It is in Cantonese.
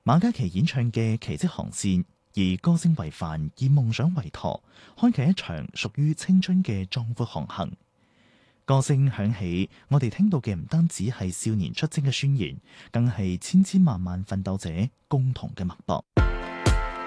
馬嘉祺演唱嘅《奇蹟航線》，以歌聲為帆，以夢想為舵，開啟一場屬於青春嘅壯闊航行。歌聲響起，我哋聽到嘅唔單止係少年出征嘅宣言，更係千千萬萬奮鬥者共同嘅脈搏。